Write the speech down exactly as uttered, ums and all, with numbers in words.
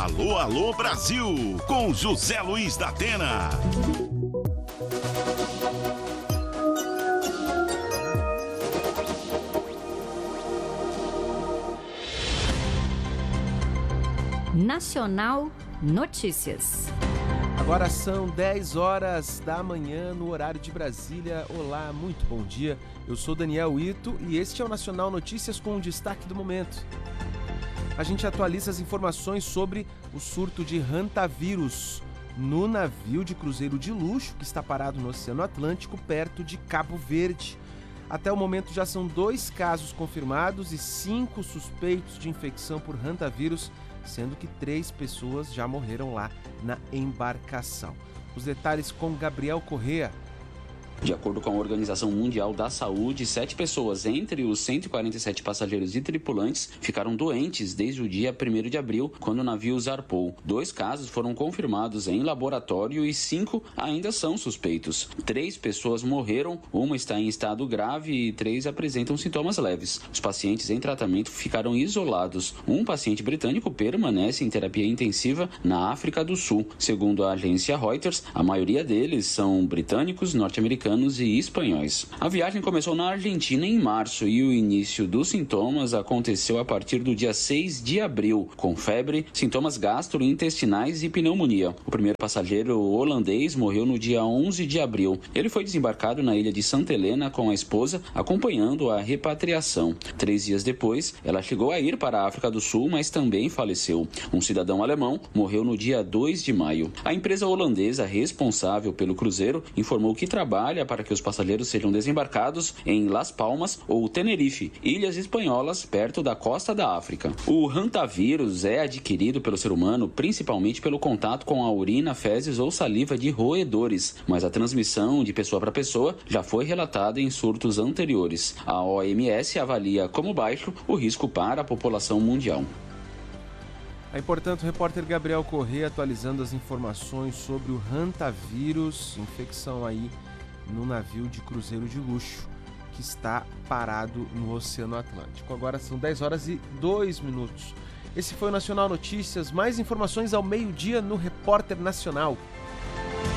Alô, alô, Brasil, com José Luiz da Atena. Nacional Notícias. Agora são dez horas da manhã no horário de Brasília. Olá, muito bom dia. Eu sou Daniel Ito e este é o Nacional Notícias com o destaque do momento. A gente atualiza as informações sobre o surto de hantavírus no navio de cruzeiro de luxo que está parado no Oceano Atlântico, perto de Cabo Verde. Até o momento já são dois casos confirmados e cinco suspeitos de infecção por hantavírus, sendo que três pessoas já morreram lá na embarcação. Os detalhes com Gabriel Correa. De acordo com a Organização Mundial da Saúde, sete pessoas, entre os cento e quarenta e sete passageiros e tripulantes, ficaram doentes desde o dia primeiro de abril, quando o navio zarpou. Dois casos foram confirmados em laboratório e cinco ainda são suspeitos. Três pessoas morreram, uma está em estado grave e três apresentam sintomas leves. Os pacientes em tratamento ficaram isolados. Um paciente britânico permanece em terapia intensiva na África do Sul. Segundo a agência Reuters, a maioria deles são britânicos, norte-americanos e espanhóis. A viagem começou na Argentina em março e o início dos sintomas aconteceu a partir do dia seis de abril, com febre, sintomas gastrointestinais e pneumonia. O primeiro passageiro holandês morreu no dia onze de abril. Ele foi desembarcado na ilha de Santa Helena com a esposa, acompanhando a repatriação. Três dias depois, ela chegou a ir para a África do Sul, mas também faleceu. Um cidadão alemão morreu no dia dois de maio. A empresa holandesa responsável pelo cruzeiro informou que trabalha para que os passageiros sejam desembarcados em Las Palmas ou Tenerife, ilhas espanholas perto da costa da África. O hantavírus é adquirido pelo ser humano principalmente pelo contato com a urina, fezes ou saliva de roedores, mas a transmissão de pessoa para pessoa já foi relatada em surtos anteriores. A O M S avalia como baixo o risco para a população mundial. Aí, portanto, o repórter Gabriel Correa atualizando as informações sobre o hantavírus, infecção aí no navio de cruzeiro de luxo que está parado no Oceano Atlântico. Agora são dez horas e dois minutos. Esse foi o Nacional Notícias. Mais informações ao meio-dia no Repórter Nacional.